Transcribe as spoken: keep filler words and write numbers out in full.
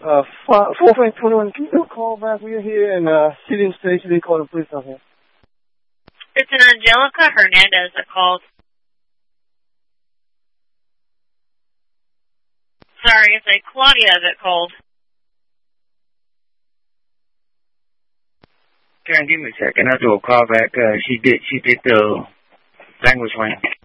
Uh, four five twenty-one, can you call back? We're here in uh, City Station. They call the police out here. It's an Angelica Hernandez that called. Sorry, it's a Claudia that called. Karen, give me a second. I'll do a call back. Uh, she did, she did the language line.